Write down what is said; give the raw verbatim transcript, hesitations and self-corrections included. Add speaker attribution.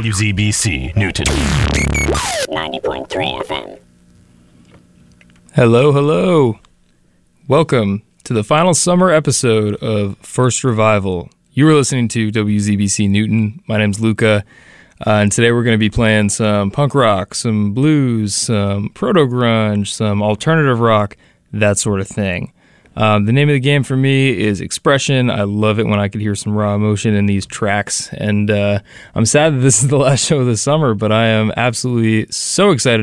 Speaker 1: W Z B C Newton.
Speaker 2: ninety point three F M.
Speaker 3: Hello, hello. Welcome to the final summer episode of First Revival. You are listening to W Z B C Newton. My name's Luca, uh, and today we're going to be playing some punk rock, some blues, some proto-grunge, some alternative rock, that sort of thing. Um, the name of the game for me is Expression. I love it when I could hear some raw emotion in these tracks, and uh, I'm sad that this is the last show of the summer, but I am absolutely so excited